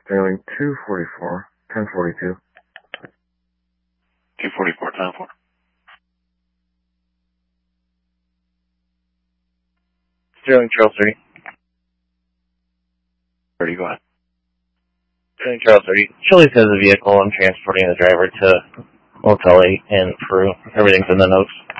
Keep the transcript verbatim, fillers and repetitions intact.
Sterling two forty-four, ten forty-two. two forty-four, ten four. Sterling Charles thirty. thirty, go ahead. Sterling Charles thirty. Chili's has a vehicle. I'm transporting the driver to Motel eight in Peru. Everything's in the notes.